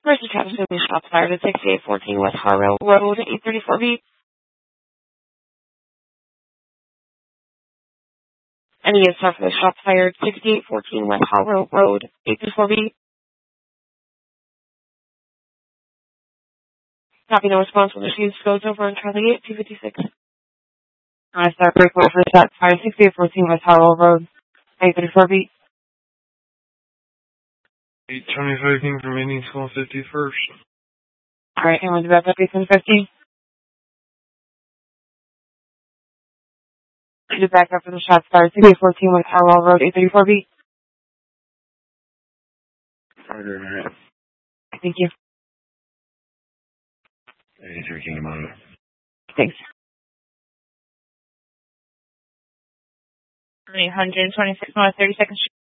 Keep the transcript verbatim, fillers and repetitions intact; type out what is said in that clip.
Mercy Travis will be shot fired at sixty-eight fourteen West Harrow Road, eight thirty-four B. Any is for the shot fired, sixty-eight fourteen West Harrow Road, eight thirty-four B. Copy, no response when the shoes goes over on Charlie eight, two fifty-six. I start report for the shot fired, sixty-eight fourteen West Harrow Road, eight thirty-four B. eight twenty-five King from Indian School fifty-first. Alright, and we'll be back up eight fifty. To back up for the shots fired, sixty-eight fourteen West Harwell Road, eight thirty-four B. Carter, alright. Thank you. eighty-three King Monitor. Thanks. eight twenty-six North thirty-second Street.